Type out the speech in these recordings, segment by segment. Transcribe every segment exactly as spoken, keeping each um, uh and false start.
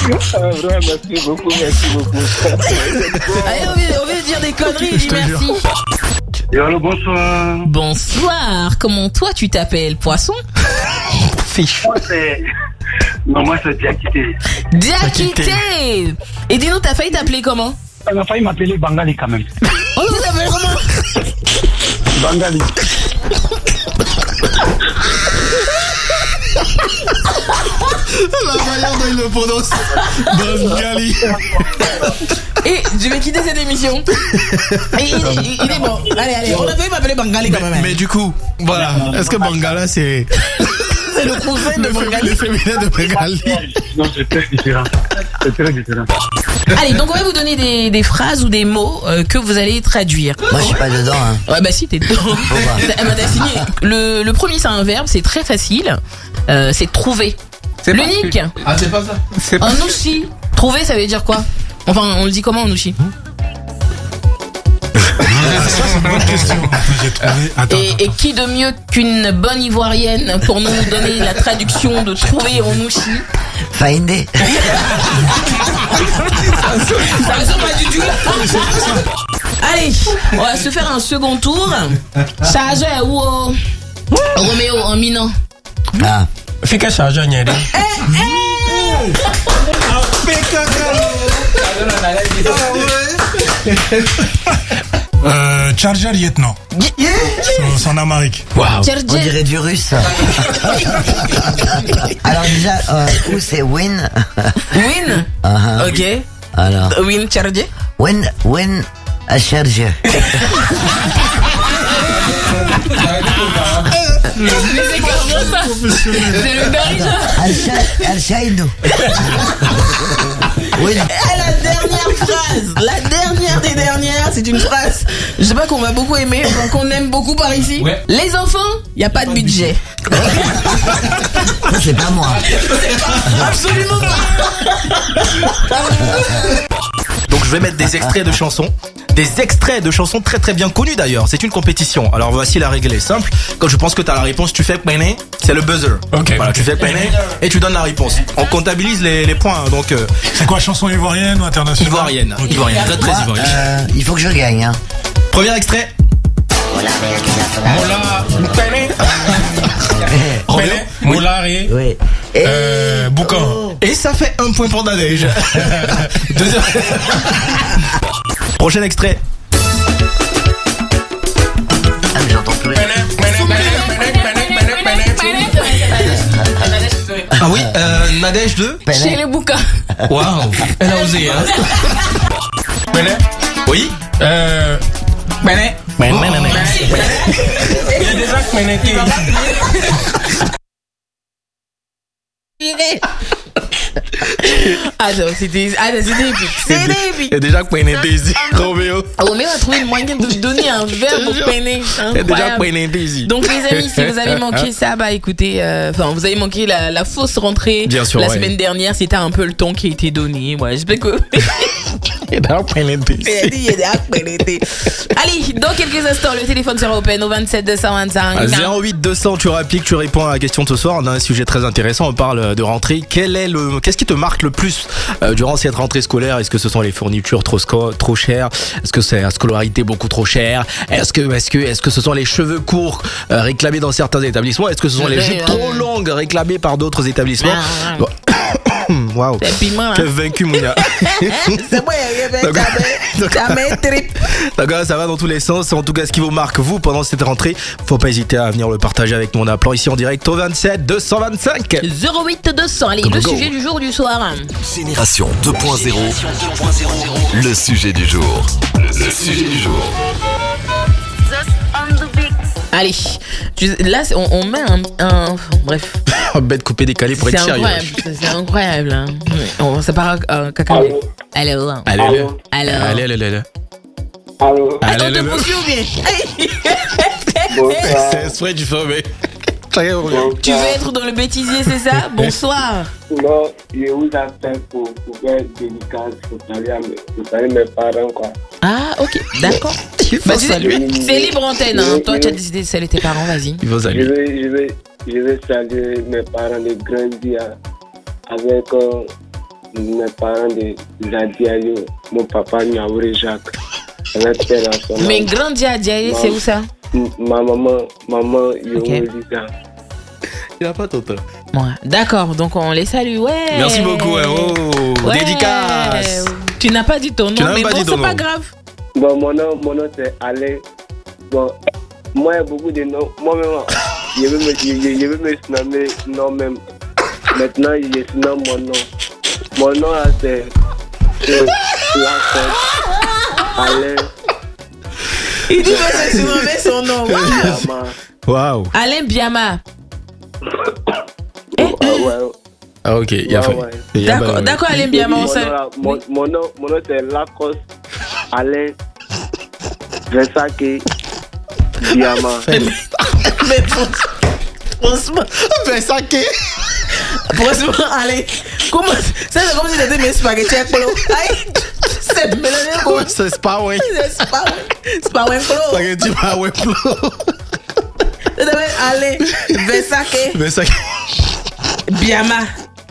Ah, vraiment, merci beaucoup, merci beaucoup. Allez, on vient, on vient dire des conneries, dis merci. Et alors, bonsoir. Bonsoir, comment toi tu t'appelles, poisson? Fiche. Moi, c'est... Non, moi, c'est Diakité. Diakité. Et dis-nous, t'as failli t'appeler comment? Elle a failli m'appeler Bangali quand même. Oh, tu t'appelles comment? Bangali. La manière dont il le prononce. Bangali. Et je vais quitter cette émission. Et il, il, il est bon. Allez, allez, on a failli m'appeler Bangali quand même. Mais, mais du coup, voilà. Est-ce que Bangala c'est. C'est le cousin de le, Bangali. le féminin de Bangali. Non, c'est très différent. C'est très différent. Allez, donc on va vous donner des, des phrases ou des mots euh, que vous allez traduire. Moi, je suis pas dedans, hein. Ouais, bah si, t'es dedans. Eh ben, t'as signé. Le, le premier, c'est un verbe, c'est très facile. Euh, c'est trouver. C'est pas- L'unique. Ah, c'est pas ça. C'est En ouchi. Trouver, ça veut dire quoi? Enfin, on le dit comment en ouchi? Ça, c'est une bonne question. J'ai trouvé. Attends, Et, et qui de mieux qu'une bonne ivoirienne pour nous donner la traduction de trouver en ouchi? Findé. Ça ressemble pas du tout. Allez, on va se faire un second tour. Chargeur ou oh. Roméo en minant. Ah. Fais qu'à charger un yéri. Euh, Charger lieutenant. Son, son Amérique. Waouh. On Tcherje. dirait du russe. Alors déjà, euh, où c'est Win? Win. Ah, Ok. alors, Win Tcherje. Win, Win à charger. Mais c'est comme ça. C'est le Darija. Al-Shaïdou. Win. Et la dernière phrase, la dernière des dernières, c'est une phrase, je sais pas qu'on va beaucoup aimer, enfin, qu'on aime beaucoup par ici. Ouais. Les enfants, y a pas de budget. C'est pas moi. Absolument pas. Donc je vais mettre des extraits de chansons. Des extraits de chansons très très bien connues d'ailleurs. C'est une compétition. Alors voici la règle est simple. Quand je pense que tu as la réponse, tu fais peine. C'est le buzzer. Ok. Voilà, tu fais peine et tu donnes la réponse. On comptabilise les, les points. hein, donc euh, C'est quoi, chanson ivoirienne ou internationale? ivoirienne. Ok. Ivoirienne. Très très Moi, ivoirienne. euh, il faut que je gagne, hein. Premier extrait. Mola, Pene, Roméo. Pene, Moulari, Oui. Et... euh, Boucan. Et ça fait un point pour Nadège. Deuxième. Prochain extrait. Ah, mais j'entends plus rien. Pene, Pene, Pene, Pene, Pene, Pene, Pene. Ah oui, euh, Nadège de. Chez les bouquins. Waouh. Elle a osé, hein. Pene, Oui. euh, Pene. Il y a déjà Pene qui Ah non, c'était, ah non, c'était épique. C'était Il y épique. a déjà Peine Daisy. Roméo. Roméo a trouvé le moyen de donner un verbe au peine. Il y a déjà Incroyable. Peine Daisy. Donc les amis, si vous avez manqué ça, bah écoutez, euh, enfin vous avez manqué la, la fausse rentrée Bien sûr, la ouais. semaine dernière, c'était un peu le ton qui a été donné. Ouais, j'espère que. Il y a déjà Peine Daisy. Allez, dans quelques instants, le téléphone sera open au vingt-sept deux cent vingt-cinq. À zéro huit deux cents, tu rappliques, tu réponds à la question de ce soir. On a un sujet très intéressant. On parle de rentrée. Quel est le, qu'est-ce qui te marque le plus euh, durant cette rentrée scolaire? Est-ce que ce sont les fournitures trop sco- trop chères? Est-ce que c'est la scolarité beaucoup trop chère? Est-ce que, est-ce que, est-ce que ce sont les cheveux courts euh, réclamés dans certains établissements? Est-ce que ce sont les jupes trop longues réclamées par d'autres établissements? Bon. Waouh. C'est piment, hein. Quel vaincu, Mounia. C'est moi, Donc- donc- jamais trip. D'accord, ça va dans tous les sens. En tout cas, ce qui vous marque, vous, pendant cette rentrée, faut pas hésiter à venir le partager avec nous en appelant ici en direct au vingt-sept deux cent vingt-cinq. zéro huit deux cents. Allez, Go, le go, go. sujet du jour du soir. Génération deux point zéro. Le sujet du jour. Le sujet du jour. Allez, tu- là, c'est- on, on met un, un- Bref, Bête coupée décalée pour c'est être sérieux. incroyable. C'est c'est incroyable. Hein. Ouais, on, ça part à euh, caca. Allô. Allô. Allez, allez, Allô. allez, allez, allez. Allô. Allez, Attends, allez, te allez. poursuis ou bien? Bonsoir. C'est exprès du feu, mais. Chacun revient. Tu veux être dans le bêtisier, c'est ça? Bonsoir. Non, je vous appelle pour, pour faire une dédicace pour saluer, à mes, pour saluer mes parents, quoi. Ah, ok, d'accord. Il faut Bah, tu sais, saluer. c'est libre antenne, hein. Toi, tu as décidé de saluer tes parents, vas-y. Il faut Je saluer. vais, je vais, je vais saluer mes parents de grandir avec euh, mes parents de Zadiayo, mon papa Niaouré Jacques. Un appel en son nom. Mais grand Diadiaye, c'est où ça? M- Ma maman, maman Ok. Yomo Il a pas tonton. Ouais. D'accord, donc on les salue. Ouais. Merci beaucoup. Ouais. Oh, Ouais. dédicace. Tu n'as pas dit ton nom, Tu n'as mais pas bon, dit ton c'est pas nom. grave. Bon, mon nom, mon nom c'est Alain. Bon, moi, il y a beaucoup de noms. Moi-même, je veux me, je, je veux me nommer nom même. Maintenant, je nomme mon nom. Mon nom, là, c'est c'est Lacoste Alain Il dit que c'est surnommé son nom. Wow. Biama. Waouh. Alain Biama. Ah, ouais. Ah, ok. Il a Ouais, fait. ouais. Il y a- D'accord, bah, d'accord, Alain Biama, on Mon salue. nom, là, mon, mon nom, mon nom c'est Lacoste Alain Versake Biama. Mais franchement, Ben, ça qui franchement, allez. Comment ça, c'est comme si c'était mes spaghettis avec polo. Aïe, c'est mélangé quoi? C'est pas ouais. C'est pas c'est pas un polo. Spaghetti pas ouais. Ça s'appelle Alain Versake Ben, ça Biama.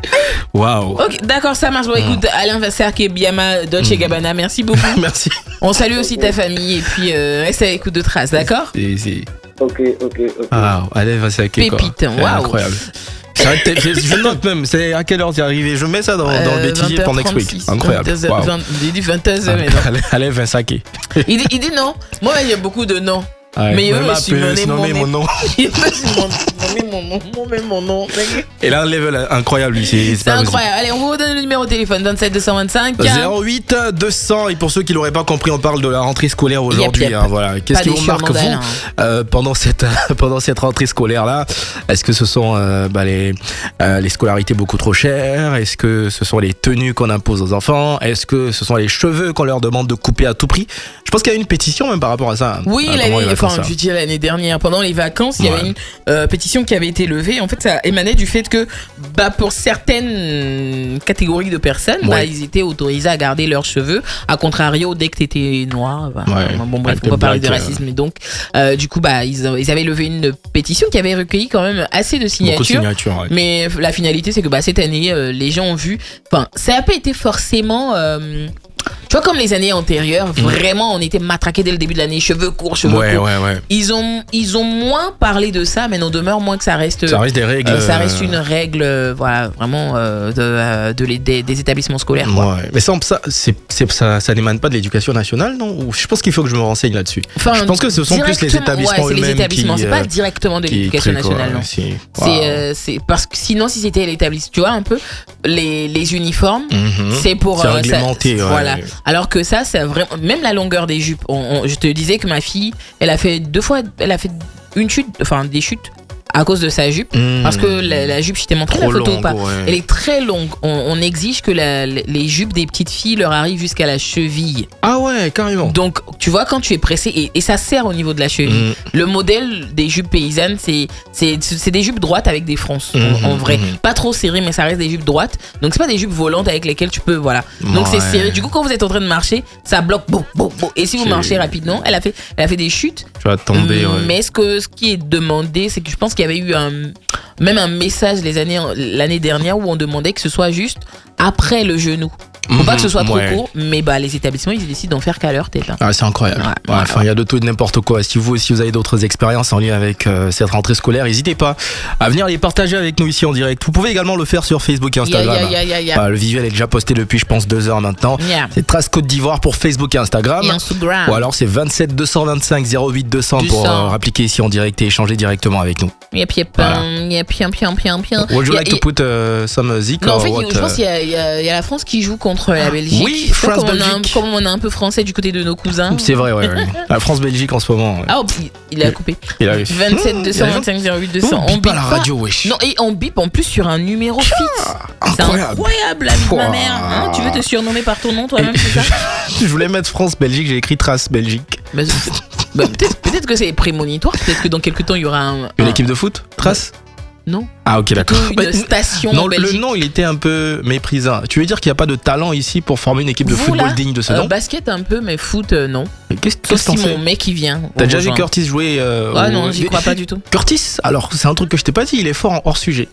Waouh. Ok, d'accord, ça marche. Bon, écoute, Alain Versake Biama, Dolce Gabbana, merci beaucoup. Merci. On salue aussi ta famille et puis euh, reste à l'écoute de Trace, d'accord? C'est- c'est- Ok, ok, ok. Ah, allez, va c'est quoi. Pépite, C'est waouh. Incroyable. C'est vrai que t'es- je note même, c'est à quelle heure t'es arrivé. Je mets ça dans, dans le Euh, bêtisier pour next week. Incroyable. Waouh. Il dit vingt heures, mais non. Allez, allez, Vincent. Il dit, il dit non. Moi, il y a beaucoup de noms. Ouais, Mais il même me appelé, suis donné se nommer mon mon nom. Il me suis donné mon nom, mon mon nom. Et là, un level incroyable, lui. C'est C'est pas possible. incroyable. Allez, on vous redonne le numéro de téléphone vingt-sept deux cent vingt-cinq. zéro huit deux cents, et pour ceux qui l'auraient pas compris, on parle de la rentrée scolaire aujourd'hui. Yep, yep. hein, voilà. Qu'est-ce Pas qui des vous marque vous surmandales, euh, pendant cette pendant cette rentrée scolaire là? Est-ce que ce sont euh, bah, les euh, les scolarités beaucoup trop chères? Est-ce que ce sont les tenues qu'on impose aux enfants? Est-ce que ce sont les cheveux qu'on leur demande de couper à tout prix? Je pense qu'il y a une pétition même par rapport à ça. Oui, Ah, comment l'année, il va faire enfin, ça je dirais l'année dernière, pendant les vacances, il y Ouais. avait une euh, pétition qui avait été levée. En fait, ça émanait du fait que, bah, pour certaines catégories de personnes, bah, Ouais. ils étaient autorisés à garder leurs cheveux. À contrario, dès que t'étais noir, bah, Ouais. bon, bref, Avec on le va parler de black, racisme. Et donc, euh, du coup, bah, ils, ils avaient levé une pétition qui avait recueilli quand même assez de Beaucoup de signatures. signatures. Ouais. Mais la finalité, c'est que bah, cette année, euh, les gens ont vu. Enfin, ça n'a pas été forcément. euh, tu vois, comme les années antérieures, vraiment, on était matraqués dès le début de l'année, cheveux courts, cheveux Ouais, courts. ouais, ouais. Ils ont, ils ont moins parlé de ça, mais n'en demeure moins que ça reste. Ça reste des règles. euh, ça reste euh, une règle, euh, voilà, vraiment euh, de, euh, de les- des, des établissements scolaires. quoi. Ouais, mais ça, ça, c'est, c'est- ça, ça n'émane pas de l'éducation nationale, non? Ou je pense qu'il faut que je me renseigne là-dessus. Enfin, Je pense que ce sont plus les directement- établissements ouais, c'est les eux-mêmes établissements, qui, c'est pas euh, directement de qui l'éducation truc, nationale, ouais, non. si. C'est, Waouh. euh, c'est parce que sinon, si c'était l'établissement, tu vois un peu les, les uniformes, Mhm. c'est pour C'est euh, ça- réglementé, ouais. voilà. Alors que ça, c'est vraiment même la longueur des jupes. On- on- je te disais que ma fille, elle a fait deux fois, elle a fait une chute, enfin des chutes à cause de sa jupe, Mhm. parce que la, la jupe, je t'ai montré Trop la photo ou longue, pas. ouais. Elle est très longue. On, on exige que la- les jupes des petites filles leur arrivent jusqu'à la cheville. Ah ouais, carrément. Donc, tu vois, quand tu es pressé, et, et ça serre au niveau de la cheville. Mhm. Le modèle des jupes paysannes, c'est, c'est, c'est des jupes droites avec des fronces, en- Mhm, en, vrai. mhm. Pas trop serrées, mais ça reste des jupes droites. Donc, c'est pas des jupes volantes avec lesquelles tu peux, voilà. Donc, c'est Ouais. serré. Du coup, quand vous êtes en train de marcher, ça bloque. Bon, bon, bon. Et si vous C'est- marchez rapidement, elle a fait, elle a fait des chutes. Tu vas tomber, ouais. Mais ce, que, ce qui est demandé, c'est que je pense qu'il y avait eu un, même un message les années, l'année dernière où on demandait que ce soit juste après le genou. Faut pas que ce soit trop Ouais. court, mais bah, les établissements, ils décident d'en faire qu'à leur tête. hein. Ah, c'est incroyable. Ouais, Ouais, ouais, enfin, il y a de tout et de n'importe quoi. Si vous aussi vous avez d'autres expériences en lien avec euh, cette rentrée scolaire, n'hésitez pas à venir les partager avec nous ici en direct. Vous pouvez également le faire sur Facebook et Instagram. Ya, ya, ya, ya, ya. Ah, le visuel est déjà posté depuis, je pense, deux heures maintenant. Yeah. C'est Trace Côte d'Ivoire pour Facebook et Instagram. Et Instagram. Ou alors c'est vingt-sept deux cent vingt-cinq zéro huit deux cents pour deux cents. euh, appliquer ici en direct et échanger directement avec nous. Yep, yep, Voilà. um, yep, yep, yep, yep, yep. Would you Y a- like to y- put uh, some zik Non, en or fait, what, je pense uh, qu'il y, a- il y a il y a la France qui joue contre la Belgique. Oui, Je crois comme on, a un, France-Belgique. comme on est un peu français du côté de nos cousins. C'est vrai, ouais, ouais. La France-Belgique en ce moment. ouais. Ah, oh, il- il a coupé. Il a- vingt-sept deux cent vingt-cinq zéro huit deux cents. On bip pas la radio, wesh. Non, et on bip en plus sur un numéro fixe. C'est incroyable. incroyable, la vie de ma Pouah. mère. Hein, tu veux te surnommer par ton nom toi-même, c'est ça? Je voulais mettre France-Belgique, j'ai écrit Trace Belgique. Bah, c'est- bah, peut-être, peut-être que c'est prémonitoire. Peut-être que dans quelques temps, il y aura un. Une un- équipe de foot Trace Non. Ah, ok, d'accord. Plutôt une Bah, station non, en le Belgique. nom, il était un peu méprisant. Tu veux dire qu'il n'y a pas de talent ici pour former une équipe de Vous, football là, digne de ce euh, nom? basket un peu, mais foot, euh, non. Qu'est-ce Sauf qu'est-ce que t'en si sais? mon mec il vient. T'as on déjà vu rejoint. Curtis jouer euh, Ah au- non, j'y crois pas du tout. Curtis, alors c'est un truc que je t'ai pas dit, il est fort en hors sujet.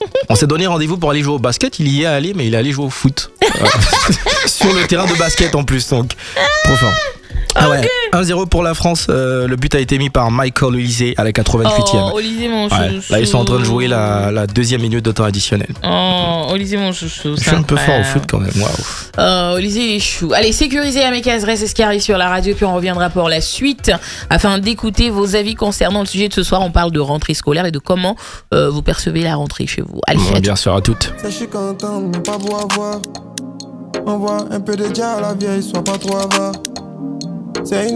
On s'est donné rendez-vous pour aller jouer au basket. Il y est allé, mais il est allé jouer au foot. Euh, sur le terrain de basket en plus, donc trop fort. Ah ouais, un zéro pour la France. Euh, le but a été mis par Michael Olise à la quatre-vingt-huitième. Oh, Olise, mon Ouais, chouchou. là, ils sont en train de jouer la, la deuxième minute de temps additionnel. Oh, Olise, mon chouchou. Je suis un peu fort au foot quand même. Waouh. Oh, Olise, il est chou. Allez, sécuriser à mes caseresses, c'est ce qui arrive sur la radio. Puis on reviendra pour la suite afin d'écouter vos avis concernant le sujet de ce soir. On parle de rentrée scolaire et de comment euh, vous percevez la rentrée chez vous. Allez, Ouais, bien sûr, à toutes. Ça, je suis content de ne pas vous avoir. Envoie un peu de dia à la vieille, sois pas trop avare. C'est une